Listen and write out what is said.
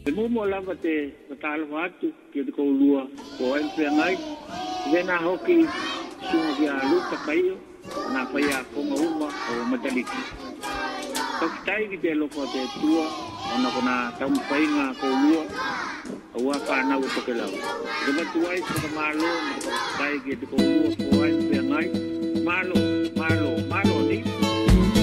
mo lava te matalo atu ke te koulua ko ai pe ngai vena hoki sunga dia luta kaio na paia ko uma o mataliki tai ki te loko te tua ona kona tau painga koulua wa pa na u to ke lau de matuai sa malo tai ki te koulua ko ai pe ngai malo ni